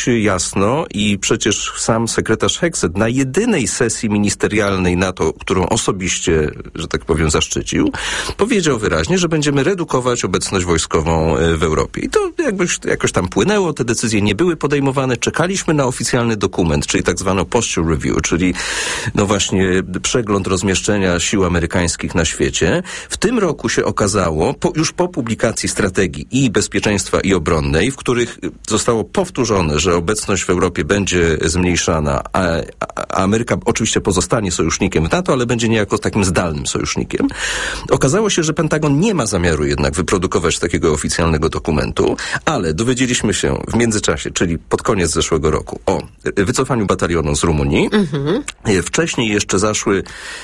jasno i przecież sam sekretarz Hegseth na jedynej sesji ministerialnej NATO, którą osobiście, że tak powiem, zaszczycił, powiedział wyraźnie, że będziemy redukować obecność wojskową w Europie. I to jakoś tam płynęło, te decyzje nie były podejmowane, czekaliśmy na oficjalny dokument, czyli tak zwaną posture review, czyli no właśnie przegląd rozmieszczenia sił amerykańskich na świecie. W tym roku się okazało, już po publikacji strategii i bezpieczeństwa i obronnej, w których zostało powtórzone, że obecność w Europie będzie zmniejszana, a Ameryka oczywiście pozostanie sojusznikiem w NATO, ale będzie niejako takim zdalnym sojusznikiem. Okazało się, że Pentagon nie ma zamiaru jednak wyprodukować takiego oficjalnego dokumentu, ale dowiedzieliśmy się w międzyczasie, czyli pod koniec zeszłego roku, o wycofaniu batalionu z Rumunii. Wcześniej jeszcze zaszły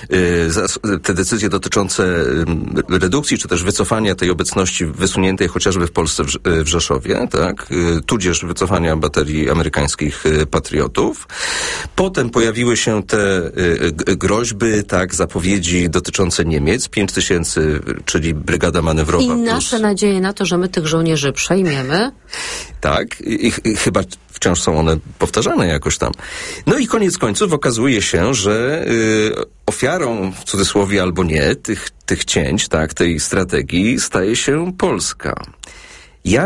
te decyzje dotyczące redukcji, czy też wycofania tej obecności wysuniętej chociażby w Polsce w Rzeszowie, tak? Tudzież wycofania baterii amerykańskich Patriotów. Potem pojawiły się te groźby, tak, zapowiedzi dotyczące Niemiec, 5,000, czyli brygada manewrowa. I nasze nadzieje na to, że my tych żołnierzy przejmiemy. Tak, i chyba wciąż są one powtarzane jakoś tam. No i koniec końców okazuje się, że ofiarą, w cudzysłowie albo nie, tych cięć, tak, tej strategii staje się Polska. Ja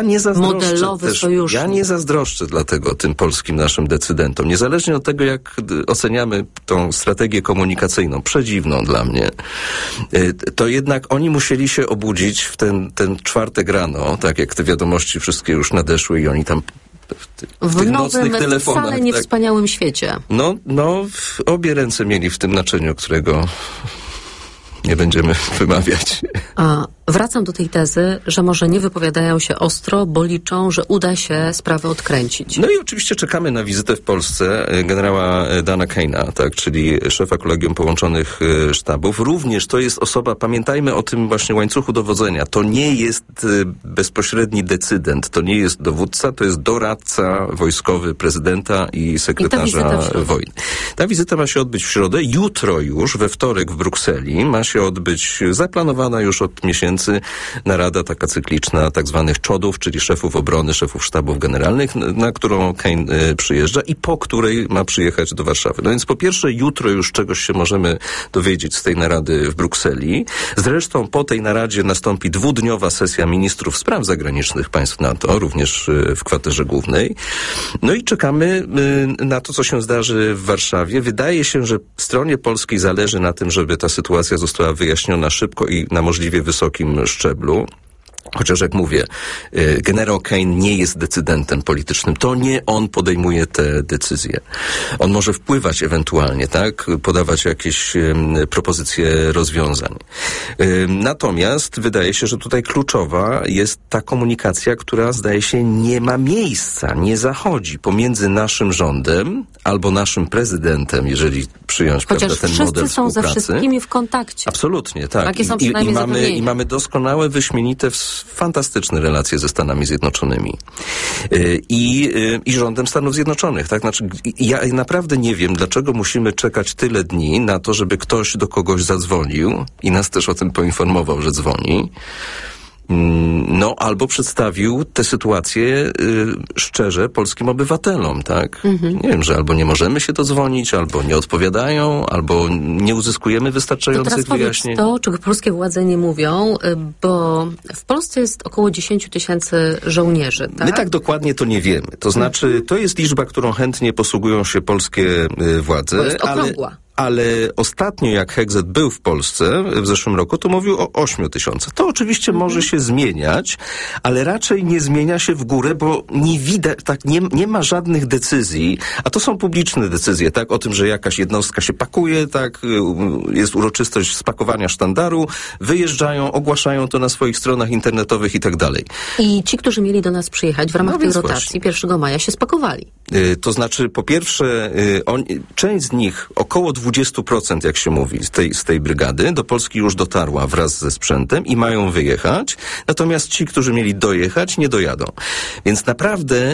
nie zazdroszczę dlatego tym polskim naszym decydentom. Niezależnie od tego, jak oceniamy tą strategię komunikacyjną, przedziwną dla mnie, to jednak oni musieli się obudzić w ten czwartek rano, tak jak te wiadomości wszystkie już nadeszły i oni tam w tych nocnych telefonach. Wcale nie wspaniałym świecie. No, obie ręce mieli w tym naczyniu, którego nie będziemy wymawiać. Wracam do tej tezy, że może nie wypowiadają się ostro, bo liczą, że uda się sprawę odkręcić. No i oczywiście czekamy na wizytę w Polsce generała Dana Kane'a, tak, czyli szefa Kolegium Połączonych Sztabów. Również to jest osoba, pamiętajmy o tym właśnie łańcuchu dowodzenia. To nie jest bezpośredni decydent, to nie jest dowódca, to jest doradca wojskowy prezydenta i sekretarza wojny. Ta wizyta ma się odbyć w środę. Jutro już, we wtorek w Brukseli, ma się odbyć zaplanowana już od miesięcy narada taka cykliczna tak zwanych czodów, czyli szefów obrony, szefów sztabów generalnych, na którą Kane przyjeżdża i po której ma przyjechać do Warszawy. No więc po pierwsze jutro już czegoś się możemy dowiedzieć z tej narady w Brukseli. Zresztą po tej naradzie nastąpi dwudniowa sesja ministrów spraw zagranicznych państw NATO, również w kwaterze głównej. No i czekamy na to, co się zdarzy w Warszawie. Wydaje się, że stronie polskiej zależy na tym, żeby ta sytuacja została wyjaśniona szybko i na możliwie wysokim szczeblu. Chociaż jak mówię, generał Kane nie jest decydentem politycznym. To nie on podejmuje te decyzje. On może wpływać ewentualnie, tak? Podawać jakieś propozycje rozwiązań. Natomiast wydaje się, że tutaj kluczowa jest ta komunikacja, która zdaje się nie ma miejsca, nie zachodzi pomiędzy naszym rządem albo naszym prezydentem, jeżeli przyjąć, prawda, ten model współpracy. Chociaż wszyscy są ze wszystkimi w kontakcie. Absolutnie, tak. Takie są przynajmniej I mamy doskonałe, wyśmienite, fantastyczne relacje ze Stanami Zjednoczonymi i rządem Stanów Zjednoczonych. Tak? Znaczy, ja naprawdę nie wiem, dlaczego musimy czekać tyle dni na to, żeby ktoś do kogoś zadzwonił i nas też o tym poinformował, że dzwoni. No, albo przedstawił tę sytuację szczerze polskim obywatelom, tak? Nie wiem, że albo nie możemy się dodzwonić, albo nie odpowiadają, albo nie uzyskujemy wystarczających wyjaśnień. To teraz czego polskie władze nie mówią, bo w Polsce jest około 10 000 żołnierzy, tak? My tak dokładnie to nie wiemy. To znaczy, to jest liczba, którą chętnie posługują się polskie władze. Bo jest okrągła. Ale ostatnio, jak Hegseth był w Polsce w zeszłym roku, to mówił o 8 000. To oczywiście może się zmieniać, ale raczej nie zmienia się w górę, bo nie widać, tak, nie ma żadnych decyzji, a to są publiczne decyzje, tak, o tym, że jakaś jednostka się pakuje, tak, jest uroczystość spakowania sztandaru, wyjeżdżają, ogłaszają to na swoich stronach internetowych i tak dalej. I ci, którzy mieli do nas przyjechać w ramach tej rotacji 1 maja się spakowali. To znaczy, po pierwsze, część z nich, około 20%, jak się mówi, z tej brygady do Polski już dotarła wraz ze sprzętem i mają wyjechać, natomiast ci, którzy mieli dojechać, nie dojadą. Więc naprawdę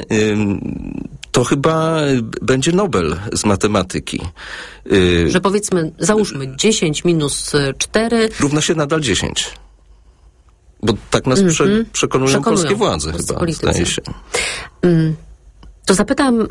to chyba będzie Nobel z matematyki. Że powiedzmy, załóżmy 10 minus 4... Równa się nadal 10. Bo tak nas przekonują polskie władze chyba, zdaje się. To zapytam